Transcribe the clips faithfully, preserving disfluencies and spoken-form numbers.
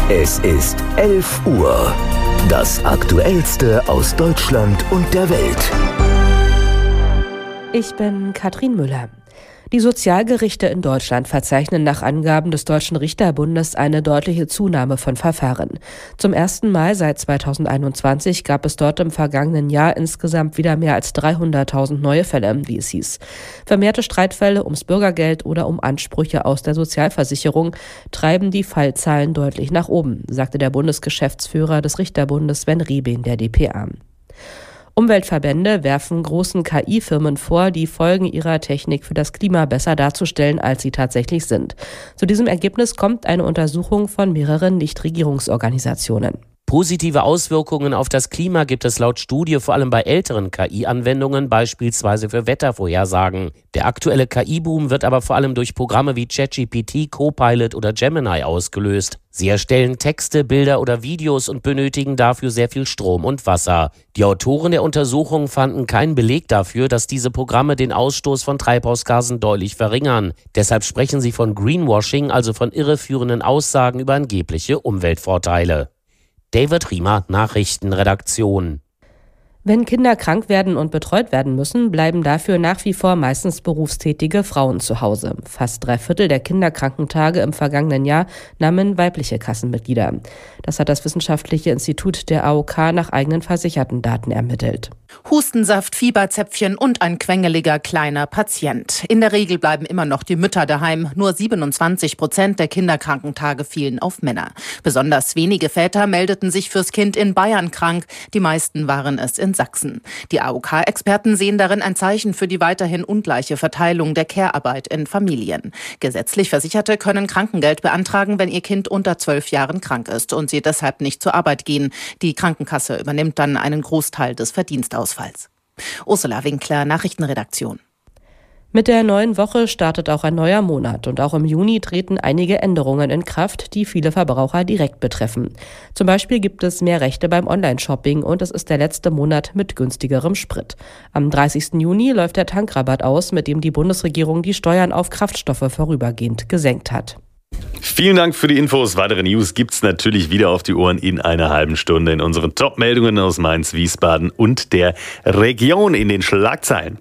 Es ist elf Uhr. Das Aktuellste aus Deutschland und der Welt. Ich bin Katrin Müller. Die Sozialgerichte in Deutschland verzeichnen nach Angaben des Deutschen Richterbundes eine deutliche Zunahme von Verfahren. Zum ersten Mal seit zweitausendeinundzwanzig gab es dort im vergangenen Jahr insgesamt wieder mehr als dreihunderttausend neue Fälle, wie es hieß. Vermehrte Streitfälle ums Bürgergeld oder um Ansprüche aus der Sozialversicherung treiben die Fallzahlen deutlich nach oben, sagte der Bundesgeschäftsführer des Richterbundes Sven Riebing der d p a. Umweltverbände werfen großen K I-Firmen vor, die Folgen ihrer Technik für das Klima besser darzustellen, als sie tatsächlich sind. Zu diesem Ergebnis kommt eine Untersuchung von mehreren Nichtregierungsorganisationen. Positive Auswirkungen auf das Klima gibt es laut Studie vor allem bei älteren K I-Anwendungen, beispielsweise für Wettervorhersagen. Der aktuelle K I-Boom wird aber vor allem durch Programme wie ChatGPT, Copilot oder Gemini ausgelöst. Sie erstellen Texte, Bilder oder Videos und benötigen dafür sehr viel Strom und Wasser. Die Autoren der Untersuchung fanden keinen Beleg dafür, dass diese Programme den Ausstoß von Treibhausgasen deutlich verringern. Deshalb sprechen sie von Greenwashing, also von irreführenden Aussagen über angebliche Umweltvorteile. David Riemer, Nachrichtenredaktion. Wenn Kinder krank werden und betreut werden müssen, bleiben dafür nach wie vor meistens berufstätige Frauen zu Hause. Fast drei Viertel der Kinderkrankentage im vergangenen Jahr nahmen weibliche Kassenmitglieder. Das hat das Wissenschaftliche Institut der A O K nach eigenen versicherten Daten ermittelt. Hustensaft, Fieberzäpfchen und ein quengeliger kleiner Patient. In der Regel bleiben immer noch die Mütter daheim. Nur siebenundzwanzig Prozent der Kinderkrankentage fielen auf Männer. Besonders wenige Väter meldeten sich fürs Kind in Bayern krank. Die meisten waren es in Sachsen. Die A O K-Experten sehen darin ein Zeichen für die weiterhin ungleiche Verteilung der Care-Arbeit in Familien. Gesetzlich Versicherte können Krankengeld beantragen, wenn ihr Kind unter zwölf Jahren krank ist und sie deshalb nicht zur Arbeit gehen. Die Krankenkasse übernimmt dann einen Großteil des Verdienstausfalls. Ursula Winkler, Nachrichtenredaktion. Mit der neuen Woche startet auch ein neuer Monat und auch im Juni treten einige Änderungen in Kraft, die viele Verbraucher direkt betreffen. Zum Beispiel gibt es mehr Rechte beim Online-Shopping und es ist der letzte Monat mit günstigerem Sprit. Am dreißigsten Juni läuft der Tankrabatt aus, mit dem die Bundesregierung die Steuern auf Kraftstoffe vorübergehend gesenkt hat. Vielen Dank für die Infos. Weitere News gibt's natürlich wieder auf die Ohren in einer halben Stunde in unseren Top-Meldungen aus Mainz, Wiesbaden und der Region in den Schlagzeilen.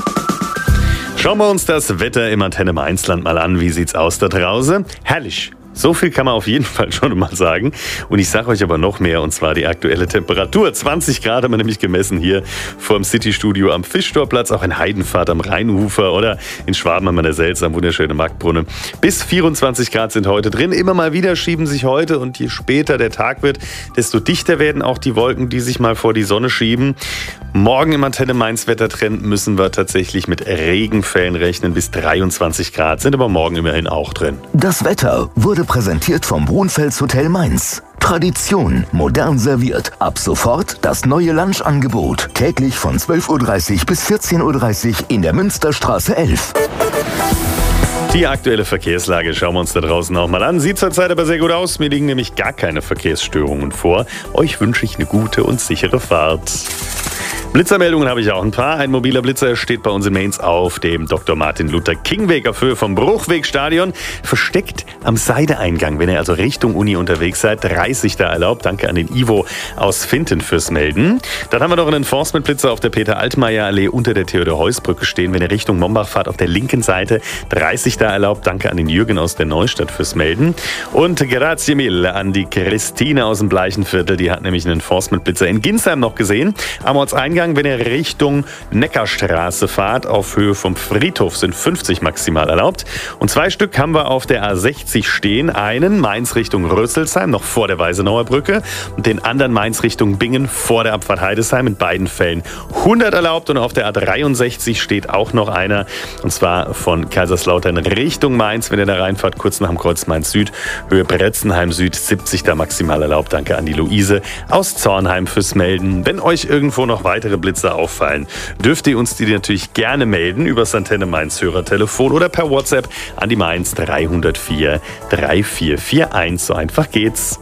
Schauen wir uns das Wetter im Antenne Mainzland mal an. Wie sieht's aus da draußen? Herrlich. So viel kann man auf jeden Fall schon mal sagen. Und ich sage euch aber noch mehr, und zwar die aktuelle Temperatur. zwanzig Grad haben wir nämlich gemessen hier vor dem City-Studio am Fischtorplatz, auch in Heidenfahrt am Rheinufer oder in Schwaben haben wir eine seltsam wunderschöne Marktbrunne. Bis vierundzwanzig Grad sind heute drin. Immer mal wieder schieben sich heute, und je später der Tag wird, desto dichter werden auch die Wolken, die sich mal vor die Sonne schieben. Morgen im Antenne Mainz Wettertrend müssen wir tatsächlich mit Regenfällen rechnen. Bis dreiundzwanzig Grad sind aber morgen immerhin auch drin. Das Wetter wurde präsentiert vom Brunfels Hotel Mainz. Tradition, modern serviert. Ab sofort das neue Lunchangebot. Täglich von zwölf Uhr dreißig bis vierzehn Uhr dreißig in der Münsterstraße elf. Die aktuelle Verkehrslage schauen wir uns da draußen auch mal an. Sieht zurzeit aber sehr gut aus. Mir liegen nämlich gar keine Verkehrsstörungen vor. Euch wünsche ich eine gute und sichere Fahrt. Blitzermeldungen habe ich auch ein paar. Ein mobiler Blitzer steht bei uns in Mainz auf dem Doktor Martin Luther King Weg auf Höhe vom Bruchwegstadion. Versteckt am Seideeingang, wenn ihr also Richtung Uni unterwegs seid. dreißig da erlaubt. Danke an den Ivo aus Finten fürs Melden. Dann haben wir noch einen Enforcement-Blitzer auf der Peter-Altmaier-Allee unter der Theodor-Heuss-Brücke stehen. Wenn ihr Richtung Mombach fahrt, auf der linken Seite. dreißig da erlaubt. Danke an den Jürgen aus der Neustadt fürs Melden. Und grazie mille an die Christine aus dem Bleichenviertel. Die hat nämlich einen Enforcement-Blitzer in Ginsheim noch gesehen. Am Ortseingang, wenn ihr Richtung Neckarstraße fahrt, auf Höhe vom Friedhof sind fünfzig maximal erlaubt. Und zwei Stück haben wir auf der A sechzig stehen. Einen Mainz Richtung Rüsselsheim, noch vor der Weisenauer Brücke. Und den anderen Mainz Richtung Bingen vor der Abfahrt Heidesheim. In beiden Fällen hundert erlaubt. Und auf der A dreiundsechzig steht auch noch einer. Und zwar von Kaiserslautern Richtung Mainz. Wenn ihr da reinfahrt, kurz nach dem Kreuz Mainz Süd, Höhe Bretzenheim Süd, siebzig da maximal erlaubt. Danke an die Luise aus Zornheim fürs Melden. Wenn euch irgendwo noch weitere Blitzer auffallen, dürft ihr uns die natürlich gerne melden über das Antenne Mainz Hörertelefon oder per WhatsApp an die Mainz drei null vier drei vier vier eins. So einfach geht's.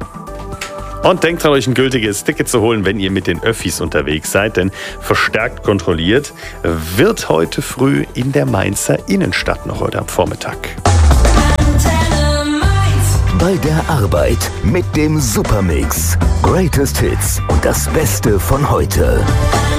Und denkt dran, euch ein gültiges Ticket zu holen, wenn ihr mit den Öffis unterwegs seid, denn verstärkt kontrolliert wird heute früh in der Mainzer Innenstadt noch heute am Vormittag. Bei der Arbeit mit dem Supermix. Greatest Hits und das Beste von heute.